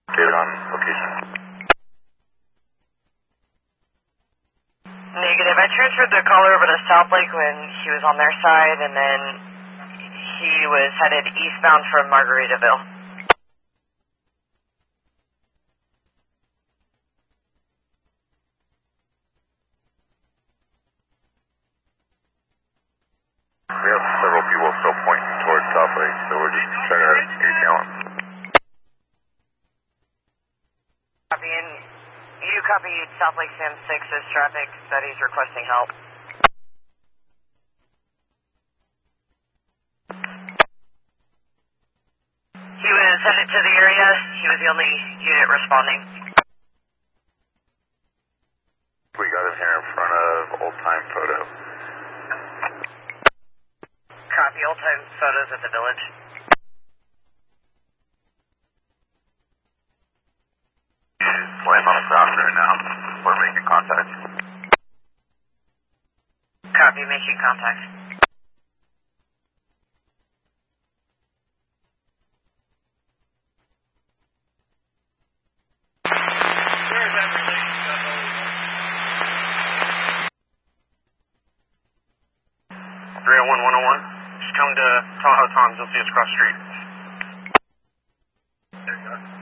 David on location. Negative. I transferred the caller over to South Lake when he was on their side, and then he was headed eastbound from Margaritaville. We have several people still pointing towards South Lake, so we're just trying to get going. Copy, and you copied South Lake Sam 6 as traffic that he's requesting help. He was headed to the area. He was the only unit responding. We got him here in front of Old Time Photo. Copy, Old Time Photos at the village. He's playing on the ground right now. We're making contact. Copy, making contact. Where is that relation? 301-101. Just come to Tahoe Tom's. You'll see us across the street. There you go.